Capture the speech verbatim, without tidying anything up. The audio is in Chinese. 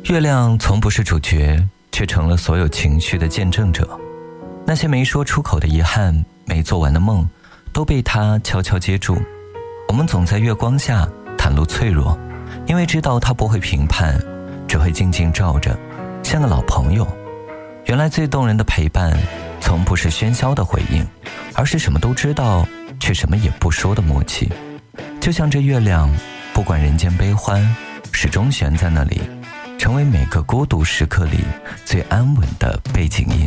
月亮从不是主角，却成了所有情绪的见证者。那些没说出口的遗憾，没做完的梦，都被他悄悄接住。我们总在月光下袒露脆弱，因为知道他不会评判，只会静静照着，像个老朋友。原来最动人的陪伴，从不是喧嚣的回应，而是什么都知道却什么也不说的默契。就像这月亮，不管人间悲欢，始终悬在那里，成为每个孤独时刻里最安稳的背景音。